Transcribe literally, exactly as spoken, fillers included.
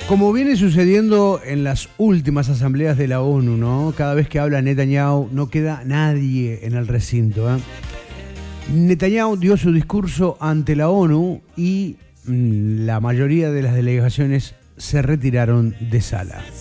Como viene sucediendo en las últimas asambleas de la ONU, ¿no? Cada vez que habla Netanyahu no queda nadie en el recinto, ¿eh? Netanyahu dio su discurso ante la ONU y mmm, la mayoría de las delegaciones se retiraron de sala.